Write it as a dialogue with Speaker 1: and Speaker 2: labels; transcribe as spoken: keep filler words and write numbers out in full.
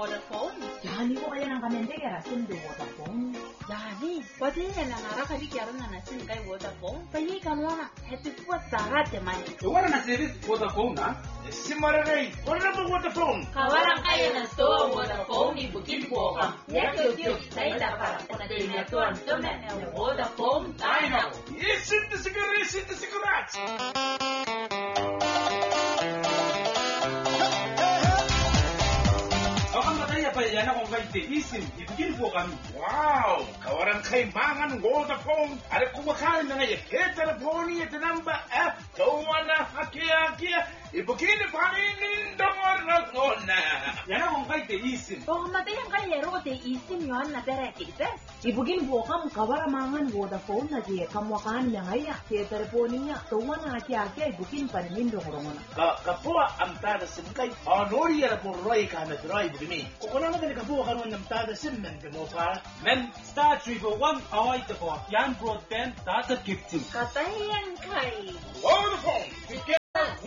Speaker 1: Vodafone.
Speaker 2: Yani ko kaya nang kamendegera sindi Vodafone.
Speaker 1: Yani, pati na nangara kali kaya na nasin kay Vodafone. Payi kanwana, heti po sarate man.
Speaker 3: Wala na service Vodafone na?
Speaker 4: Simaragay, wala mo Vodafone.
Speaker 1: Kawalan kayo na store Vodafone ibukin po ka. Yakyukyuk, saita para po na dinatuan tunan ng Vodafone tayo.
Speaker 4: Isin na siguro, isin na sigurat.
Speaker 3: Yan akong kay Teisim, ibigin po kami.
Speaker 4: Wow! Kawaran kay mangan Vodafone. Ada kumakain na ngayon. Kaya telefoni ito namba eh. Kawan na hakia-hakia. Ibigin pa rin damar na kona.
Speaker 3: Yan akong kay Teisim.
Speaker 1: O matay ang kayero te isim yon na terekite.
Speaker 2: Ibugin po kam kawaramangan Vodafone na di kamwakan niya ngaya. Kaya telefoni niya, tuwa na aki-aki, ibugin pa rin dong-rongon.
Speaker 4: Kapua ang tada simkay. Anori yan po roy ka na drive ni.
Speaker 3: Kukulang na ka po karon ng tada sim men mo ka. Men star triple one away to ko. Yan broadband data gifting.
Speaker 1: Katayan kay
Speaker 4: Vodafone.